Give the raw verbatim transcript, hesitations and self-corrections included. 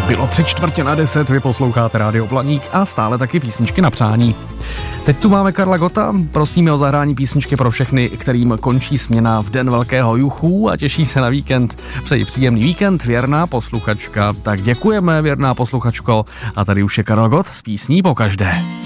Bylo tři čtvrtě na deset, vy posloucháte Rádio Blaník a stále taky písničky na přání. Teď tu máme Karla Gotta, prosíme o zahrání písničky pro všechny, kterým končí směna v den velkého juchu a těší se na víkend. Přeji příjemný víkend, věrná posluchačka. Tak děkujeme, věrná posluchačko. A tady už je Karel Gott s písní pokaždé.